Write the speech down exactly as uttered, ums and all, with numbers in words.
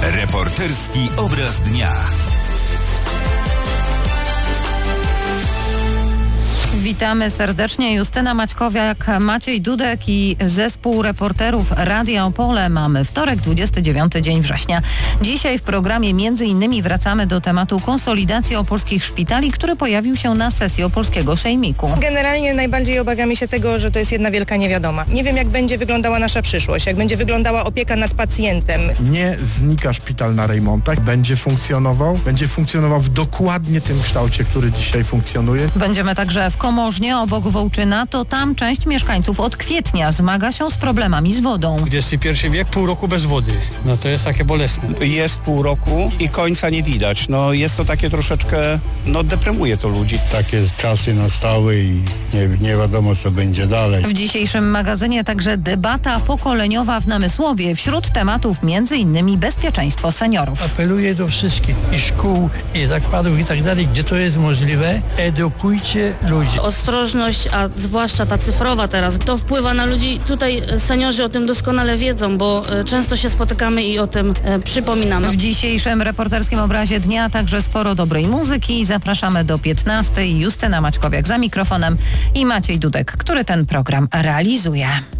Reporterski obraz dnia. Witamy serdecznie. Justyna Maćkowiak, Maciej Dudek i zespół reporterów Radia Opole. Mamy wtorek, dwudziesty dziewiąty dzień września. Dzisiaj w programie między innymi wracamy do tematu konsolidacji opolskich szpitali, który pojawił się na sesji opolskiego sejmiku. Generalnie najbardziej obawiamy się tego, że to jest jedna wielka niewiadoma. Nie wiem, jak będzie wyglądała nasza przyszłość, jak będzie wyglądała opieka nad pacjentem. Nie znika szpital na Rejmontach, będzie funkcjonował, będzie funkcjonował w dokładnie tym kształcie, który dzisiaj funkcjonuje. Będziemy także w Komożnie, obok Wołczyna, to tam część mieszkańców od kwietnia zmaga się z problemami z wodą. dwudziesty pierwszy wiek, pół roku bez wody. No to jest takie bolesne. Jest pół roku i końca nie widać. No jest to takie troszeczkę, no deprymuje to ludzi. Takie czasy nastały i nie, nie wiadomo, co będzie dalej. W dzisiejszym magazynie także debata pokoleniowa w Namysłowie. Wśród tematów między innymi bezpieczeństwo seniorów. Apeluję do wszystkich i szkół, i zakładów i tak dalej, gdzie to jest możliwe, edukujcie ludzi. Ostrożność, a zwłaszcza ta cyfrowa teraz, to wpływa na ludzi. Tutaj seniorzy o tym doskonale wiedzą, bo często się spotykamy i o tym e, przypominamy. W dzisiejszym reporterskim obrazie dnia także sporo dobrej muzyki. Zapraszamy do piętnastej. Justyna Maćkowiak za mikrofonem i Maciej Dudek, który ten program realizuje.